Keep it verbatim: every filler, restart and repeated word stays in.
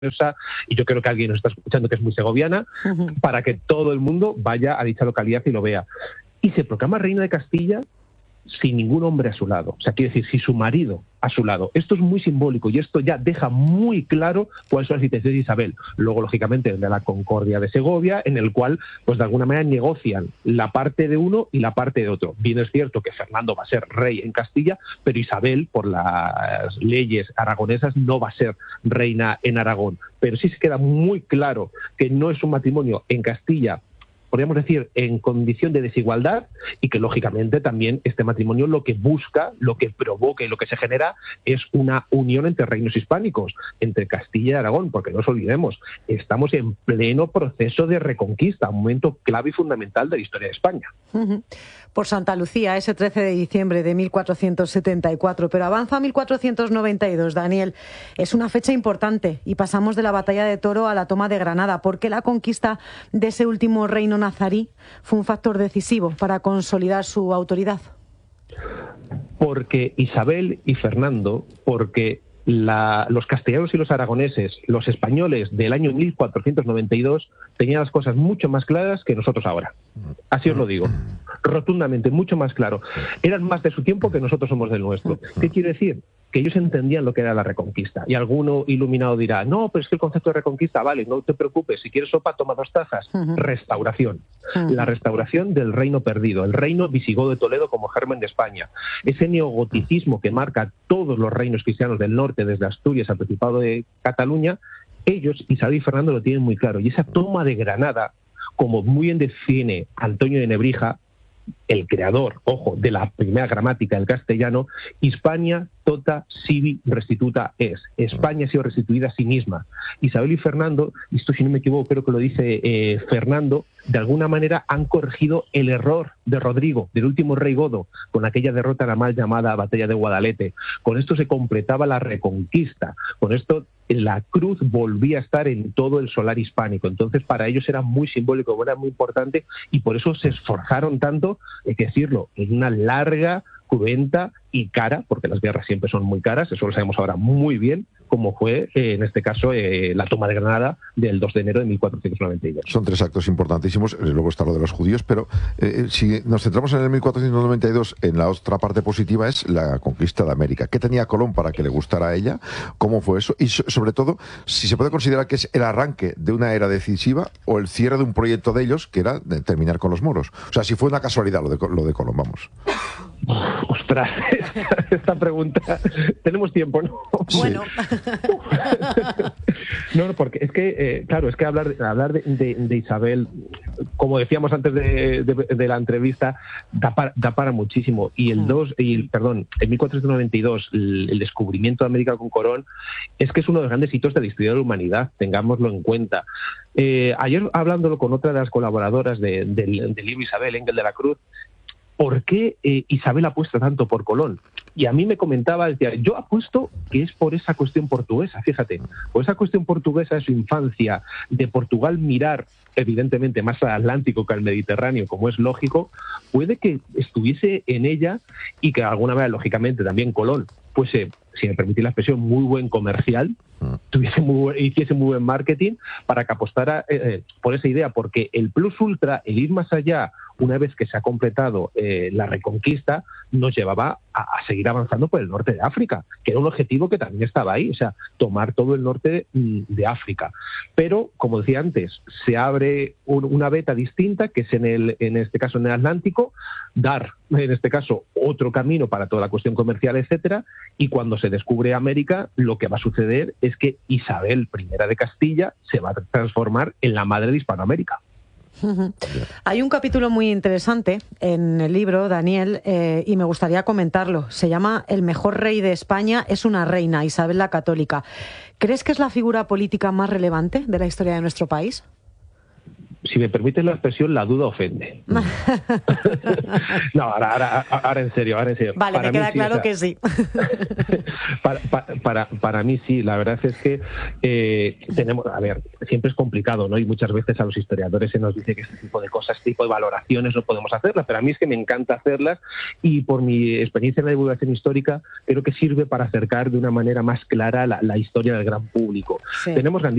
y yo creo que alguien nos está escuchando que es muy segoviana, uh-huh. para que todo el mundo vaya a dicha localidad y lo vea. Y se proclama reina de Castilla sin ningún hombre a su lado. O sea, quiere decir, sin su marido a su lado. Esto es muy simbólico y esto ya deja muy claro cuáles son las intenciones de Isabel. Luego, lógicamente, de la Concordia de Segovia, en el cual, pues de alguna manera, negocian la parte de uno y la parte de otro. Bien es cierto que Fernando va a ser rey en Castilla, pero Isabel, por las leyes aragonesas, no va a ser reina en Aragón. Pero sí se queda muy claro que no es un matrimonio en Castilla, podríamos decir, en condición de desigualdad, y que lógicamente también este matrimonio lo que busca, lo que provoca y lo que se genera es una unión entre reinos hispánicos, entre Castilla y Aragón, porque no nos olvidemos, estamos en pleno proceso de reconquista, un momento clave y fundamental de la historia de España. Uh-huh. Por Santa Lucía, ese trece de diciembre de mil cuatrocientos setenta y cuatro, pero avanza a mil cuatrocientos noventa y dos, Daniel. Es una fecha importante y pasamos de la batalla de Toro a la toma de Granada. ¿Por qué la conquista de ese último reino nazarí fue un factor decisivo para consolidar su autoridad? Porque Isabel y Fernando, porque la, los castellanos y los aragoneses, los españoles del año mil cuatrocientos noventa y dos, tenían las cosas mucho más claras que nosotros ahora. Así os lo digo, rotundamente, mucho más claro. Eran más de su tiempo que nosotros somos del nuestro. ¿Qué quiere decir? Que ellos entendían lo que era la reconquista. Y alguno iluminado dirá, no, pero es que el concepto de reconquista, vale, no te preocupes, si quieres sopa, toma dos tazas. Uh-huh. Restauración. Uh-huh. La restauración del reino perdido, el reino visigodo de Toledo como germen de España. Ese neogoticismo que marca todos los reinos cristianos del norte, desde Asturias al Principado de Cataluña, ellos, Isabel y Fernando, lo tienen muy claro. Y esa toma de Granada, como muy bien define Antonio de Nebrija, el creador, ojo, de la primera gramática del castellano, Hispania tota sibi restituta es. España ha sido restituida a sí misma. Isabel y Fernando, esto si no me equivoco, creo que lo dice eh, Fernando, de alguna manera han corregido el error de Rodrigo, del último rey godo, con aquella derrota la mal llamada Batalla de Guadalete. Con esto se completaba la reconquista. Con esto la cruz volvía a estar en todo el solar hispánico. Entonces, para ellos era muy simbólico, era muy importante, y por eso se esforzaron tanto, hay que decirlo, en una larga, cruenta y cara, porque las guerras siempre son muy caras, eso lo sabemos ahora muy bien, como fue, eh, en este caso, eh, la toma de Granada del dos de enero de mil cuatrocientos noventa y dos. Son tres actos importantísimos, luego está lo de los judíos, pero eh, si nos centramos en el mil cuatrocientos noventa y dos, en la otra parte positiva es la conquista de América. ¿Qué tenía Colón para que le gustara a ella? ¿Cómo fue eso? Y so- sobre todo, si se puede considerar que es el arranque de una era decisiva o el cierre de un proyecto de ellos, que era de terminar con los moros. O sea, si fue una casualidad lo de, lo de Colón, vamos. Ostras, esta, esta pregunta, tenemos tiempo, ¿no? Bueno. No, no, porque es que, eh, claro, es que hablar, hablar de, de, de Isabel, como decíamos antes de, de, de la entrevista, da para, da para muchísimo. Y el dos, y el, perdón, en mil cuatrocientos noventa y dos, el, el descubrimiento de América con Colón, es que es uno de los grandes hitos de la historia de la humanidad, tengámoslo en cuenta. Eh, ayer, hablándolo con otra de las colaboradoras de, de, del libro Isabel, Engel de la Cruz, ¿por qué eh, Isabel apuesta tanto por Colón? Y a mí me comentaba, decía, yo apuesto que es por esa cuestión portuguesa, fíjate, por esa cuestión portuguesa de su infancia, de Portugal mirar, evidentemente, más al Atlántico que al Mediterráneo, como es lógico, puede que estuviese en ella y que de alguna manera, lógicamente, también Colón fuese, si me permitís la expresión, muy buen comercial, tuviese muy buen, hiciese muy buen marketing para que apostara eh, por esa idea, porque el plus ultra, el ir más allá, una vez que se ha completado eh, la reconquista, nos llevaba a, a seguir avanzando por el norte de África, que era un objetivo que también estaba ahí, o sea, tomar todo el norte de, de África. Pero, como decía antes, se abre un, una beta distinta, que es en, el, en este caso en el Atlántico, dar, en este caso, otro camino para toda la cuestión comercial, etcétera, y cuando se descubre América, lo que va a suceder es que Isabel primera de Castilla se va a transformar en la madre de Hispanoamérica. Uh-huh. Hay un capítulo muy interesante en el libro, Daniel, eh, y me gustaría comentarlo. Se llama El mejor rey de España es una reina, Isabel la Católica. ¿Crees que es la figura política más relevante de la historia de nuestro país? si me permites la expresión, la duda ofende. No, ahora, ahora, ahora en serio, ahora en serio. Vale, para me queda sí, claro o sea, que sí. para, para, para, para mí sí, la verdad es que eh, tenemos, a ver, siempre es complicado, ¿no? Y muchas veces a los historiadores se nos dice que este tipo de cosas, este tipo de valoraciones no podemos hacerlas, pero a mí es que me encanta hacerlas y por mi experiencia en la divulgación histórica creo que sirve para acercar de una manera más clara la, la historia del gran público. Sí. Tenemos